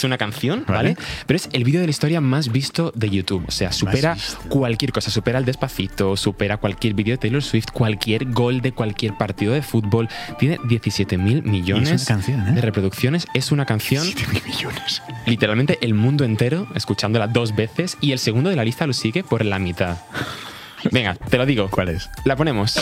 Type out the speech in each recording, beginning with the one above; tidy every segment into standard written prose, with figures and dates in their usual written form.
es una canción, ¿vale? Pero es el vídeo de la historia más visto de YouTube. O sea, supera cualquier cosa. Supera el Despacito, supera cualquier vídeo de Taylor Swift, cualquier gol de cualquier partido de fútbol. Tiene 17.000 millones es una canción, de reproducciones. Es una canción... 17.000 millones. Literalmente el mundo entero escuchándola 2 veces y el segundo de la lista lo sigue por la mitad. Venga, te lo digo. ¿Cuál es? La ponemos.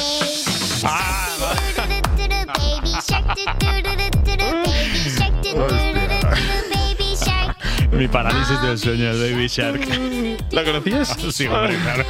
Mi parálisis del sueño, el Baby Shark. ¿La conocías? Sí, hombre, claro.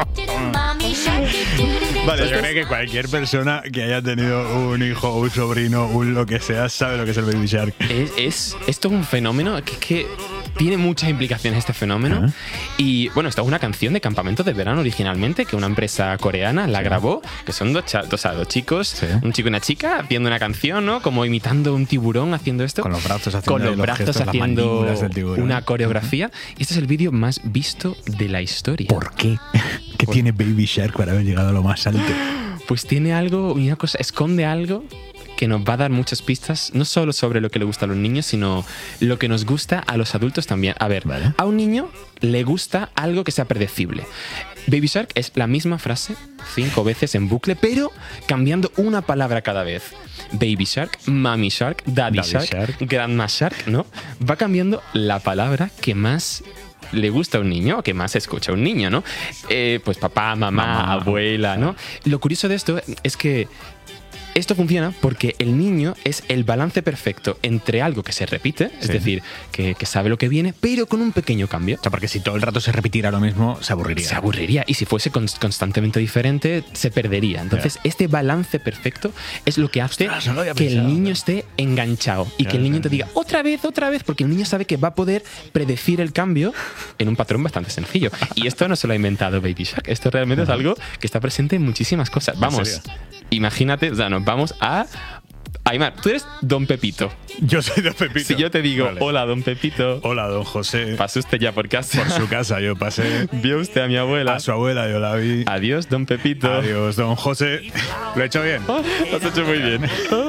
Vale, yo creo que cualquier persona que haya tenido un hijo, un sobrino, un lo que sea, sabe lo que es el Baby Shark. Esto es un fenómeno que tiene muchas implicaciones este fenómeno. Y bueno, esta es una canción de campamento de verano originalmente, que una empresa coreana la grabó, que son dos chicos, un chico y una chica, haciendo una canción, ¿no? Como imitando un tiburón haciendo esto. Con los brazos haciendo, con los brazos gestos, haciendo del tiburón. Una coreografía. Y este es el vídeo más visto de la historia. ¿Por qué? ¿Qué tiene Baby Shark para haber llegado a lo más alto? Pues tiene algo, una cosa, esconde algo que nos va a dar muchas pistas, no solo sobre lo que le gusta a los niños, sino lo que nos gusta a los adultos también. A ver, a un niño le gusta algo que sea predecible. Baby Shark es la misma frase 5 veces en bucle, pero cambiando una palabra cada vez. Baby Shark, Mommy Shark, Daddy Shark, Grandma Shark, ¿no? Va cambiando la palabra que más le gusta a un niño o que más escucha a un niño, ¿no? Pues papá, mamá, abuela, ¿no? Lo curioso de esto es que esto funciona porque el niño es el balance perfecto entre algo que se repite, es decir, que sabe lo que viene, pero con un pequeño cambio. O sea, porque si todo el rato se repitiera lo mismo, se aburriría. Se aburriría. Y si fuese constantemente diferente, se perdería. Entonces, este balance perfecto es lo que hace que el niño esté enganchado y que el niño te diga otra vez, porque el niño sabe que va a poder predecir el cambio en un patrón bastante sencillo. Y esto no se lo ha inventado Baby Shark. Esto realmente es algo que está presente en muchísimas cosas. Vamos, imagínate, o sea, nos vamos a... Aimar, tú eres Don Pepito. Yo soy Don Pepito. Si yo te digo, hola, Don Pepito. Hola, Don José. Pasó usted ya por casa. Por su casa yo pasé. Vio usted a mi abuela. A su abuela yo la vi. Adiós, Don Pepito. Adiós, Don José. ¿Lo he hecho bien? Lo has hecho muy bien.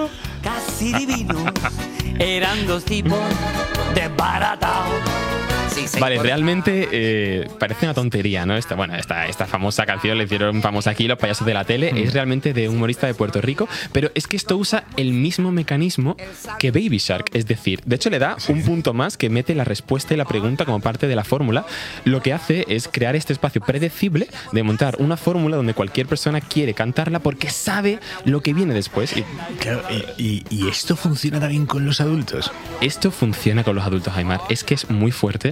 Casi divino. Eran 2 tipos desbaratados. Vale, realmente parece una tontería, ¿no? Esta famosa canción le hicieron famosa aquí los payasos de la tele. Es realmente de un humorista de Puerto Rico, pero es que esto usa el mismo mecanismo que Baby Shark. Es decir, de hecho le da un punto más que mete la respuesta y la pregunta como parte de la fórmula. Lo que hace es crear este espacio predecible de montar una fórmula donde cualquier persona quiere cantarla porque sabe lo que viene después. Claro, ¿y esto funciona también con los adultos? Esto funciona con los adultos, Aimar. Es que es muy fuerte.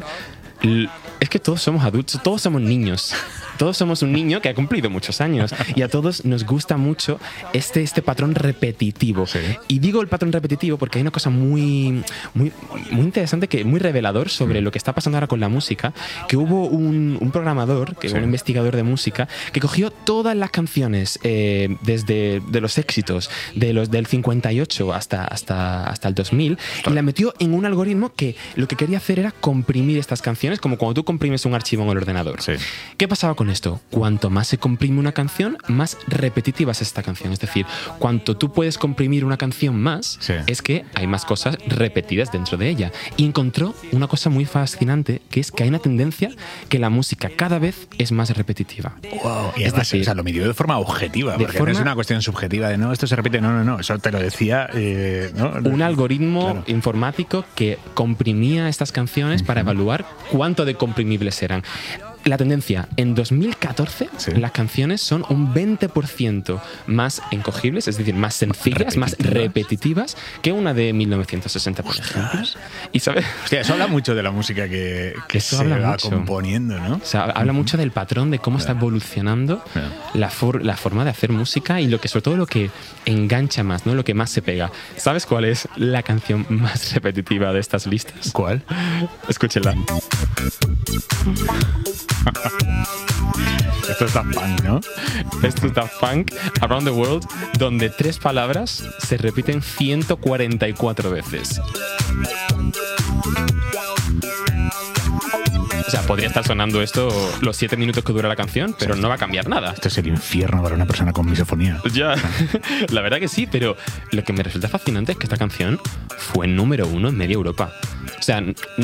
Es que todos somos adultos, todos somos niños. Todos somos un niño que ha cumplido muchos años y a todos nos gusta mucho este patrón repetitivo. Y digo el patrón repetitivo porque hay una cosa muy interesante, muy revelador sobre lo que está pasando ahora con la música, que hubo un programador, un investigador de música, que cogió todas las canciones desde de los éxitos del 58 hasta el 2000 y la metió en un algoritmo que lo que quería hacer era comprimir estas canciones como cuando tú comprimes un archivo en el ordenador. ¿Qué pasaba con esto? Cuanto más se comprime una canción, más repetitiva es esta canción. Es decir, cuanto tú puedes comprimir una canción más, es que hay más cosas repetidas dentro de ella. Y encontró una cosa muy fascinante, que es que hay una tendencia que la música cada vez es más repetitiva. Wow. Y además, o sea, lo midió de forma objetiva, porque no es una cuestión subjetiva de no, esto se repite, no, eso te lo decía un algoritmo informático que comprimía estas canciones para evaluar cuánto de comprimibles eran. La tendencia, en 2014 las canciones son un 20% más encogibles, es decir, más sencillas, más repetitivas que una de 1960, por ejemplo. Y ¿sabes? Hostia, eso habla mucho de la música que se va componiendo, ¿no? O sea, habla mucho del patrón, de cómo está evolucionando la forma de hacer música y sobre todo lo que engancha más, ¿no? Lo que más se pega. ¿Sabes cuál es la canción más repetitiva de estas listas? ¿Cuál? Escúchela. Esto es Daft Punk, ¿no? Esto es Daft Punk, Around the World, donde 3 palabras se repiten 144 veces. O sea, podría estar sonando esto los 7 minutos que dura la canción, pero no va a cambiar nada. Esto es el infierno para una persona con misofonía. Ya, la verdad que sí, pero lo que me resulta fascinante es que esta canción fue número 1 en media Europa. O sea,